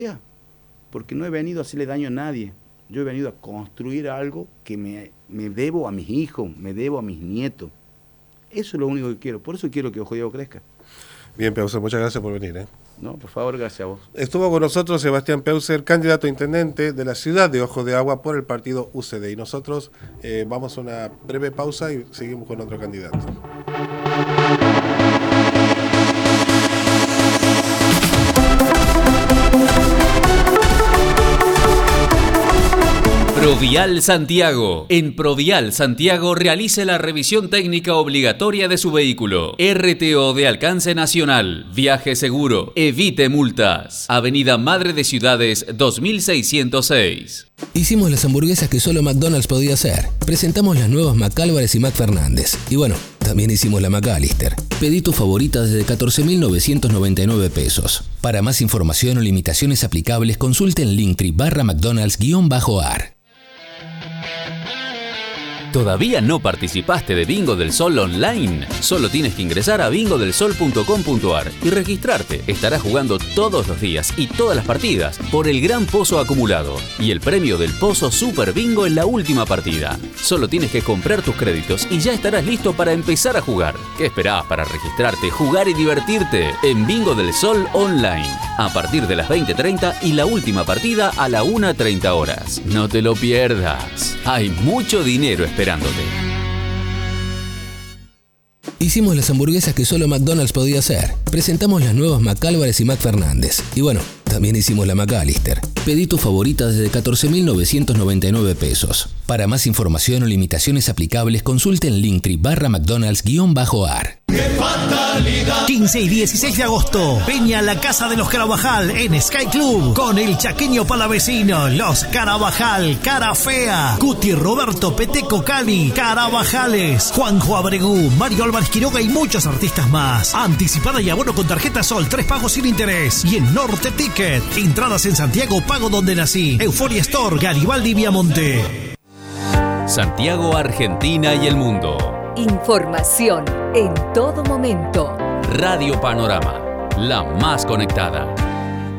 porque no he venido a hacerle daño a nadie. Yo he venido a construir algo que me debo a mis hijos, me debo a mis nietos. Eso es lo único que quiero. Por eso quiero que Ojo de Agua crezca. Bien, Peuser, muchas gracias por venir. No, por favor, gracias a vos. Estuvo con nosotros Sebastián Peuser, candidato a intendente de la ciudad de Ojo de Agua por el partido UCD. Y nosotros vamos a una breve pausa y seguimos con otro candidato. Prodial Santiago. En Prodial Santiago realice la revisión técnica obligatoria de su vehículo. RTO de alcance nacional. Viaje seguro. Evite multas. Avenida Madre de Ciudades 2606. Hicimos las hamburguesas que solo McDonald's podía hacer. Presentamos las nuevas McAlvarez y McFernández. Y bueno, también hicimos la McAllister. Pedí tu favorita desde 14.999 pesos. Para más información o limitaciones aplicables, consulte en Linktree/McDonald's_ar. ¿Todavía no participaste de Bingo del Sol online? Solo tienes que ingresar a bingodelsol.com.ar y registrarte. Estarás jugando todos los días y todas las partidas por el gran pozo acumulado y el premio del pozo Super Bingo en la última partida. Solo tienes que comprar tus créditos y ya estarás listo para empezar a jugar. ¿Qué esperás para registrarte, jugar y divertirte? En Bingo del Sol online, a partir de las 20:30 y la última partida a la 1:30 horas. No te lo pierdas. Hay mucho dinero esperándote. Hicimos las hamburguesas que solo McDonald's podía hacer. Presentamos las nuevas McAlvarez y McFernández. Y bueno, también hicimos la McAllister. Pedí tu favorita desde 14.999 pesos. Para más información o limitaciones aplicables, consulte en Linktree/McDonald's_ar. 15 y 16 de agosto, Peña La Casa de los Carabajal en Sky Club con el chaqueño palavecino, los Carabajal, Cara Fea, Cuti Roberto Peteco Cali, Carabajales, Juanjo Abregú, Mario Álvarez Quiroga y muchos artistas más. Anticipada y abono con tarjeta Sol, 3 pagos sin interés. Y en Norte Ticket, entradas en Santiago, pago donde nací. Euphoria Store, Garibaldi Viamonte. Santiago, Argentina y el mundo. Información en todo momento. Radio Panorama, la más conectada.